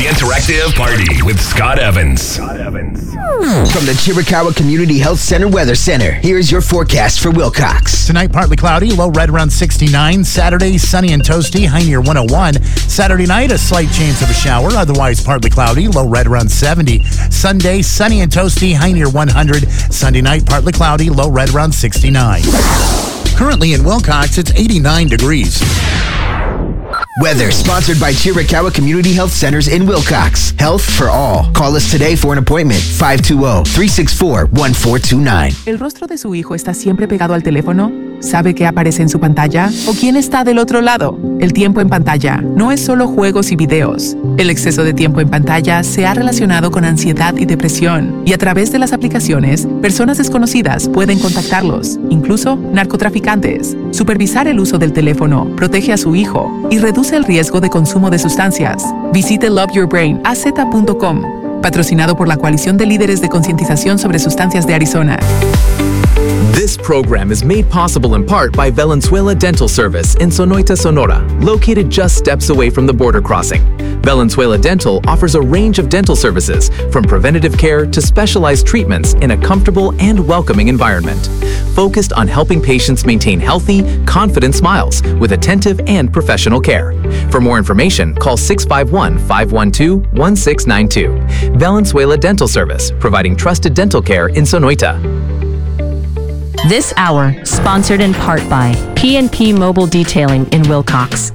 Interactive Party with Scott Evans. From the Chiricahua Community Health Center Weather Center, here's your forecast for Wilcox. Tonight, partly cloudy, low right around 69. Saturday, sunny and toasty, high near 101. Saturday night, a slight chance of a shower, otherwise partly cloudy, low right around 70. Sunday, sunny and toasty, high near 100. Sunday night, partly cloudy, low right around 69. Currently in Wilcox, it's 89 degrees. Weather sponsored by Chiricahua Community Health Centers in Wilcox. Health for all. Call us today for an appointment. 520-364-1429. ¿El rostro de su hijo está siempre pegado al teléfono? ¿Sabe qué aparece en su pantalla? ¿O quién está del otro lado? El tiempo en pantalla no es solo juegos y videos. El exceso de tiempo en pantalla se ha relacionado con ansiedad y depresión. Y a través de las aplicaciones, personas desconocidas pueden contactarlos, incluso narcotraficantes. Supervisar el uso del teléfono protege a su hijo y reduce el riesgo de consumo de sustancias. Visite loveyourbrainaz.com, patrocinado por la Coalición de Líderes de Concientización sobre Sustancias de Arizona. This program is made possible in part by Valenzuela Dental Service in Sonoita, Sonora, located just steps away from the border crossing. Valenzuela Dental offers a range of dental services, from preventative care to specialized treatments in a comfortable and welcoming environment, focused on helping patients maintain healthy, confident smiles with attentive and professional care. For more information, call 651-512-1692. Valenzuela Dental Service, providing trusted dental care in Sonoita. This hour, sponsored in part by P&P Mobile Detailing in Wilcox,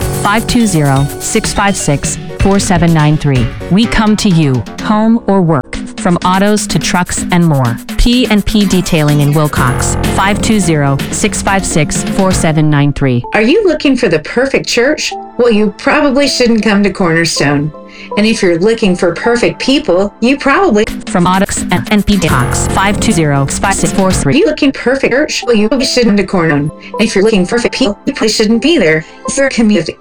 520-656-4793. We come to you, home or work, from autos to trucks and more. P&P Detailing in Wilcox, 520-656-4793. Are you looking for the perfect church? Well, you probably shouldn't come to Cornerstone. And if you're looking for perfect people, you probably... From Audix and NP Talks, 520-5643. Are you looking perfect church? Well, you shouldn't come to Cornerstone. And if you're looking for perfect people, you probably shouldn't be there. If you're a community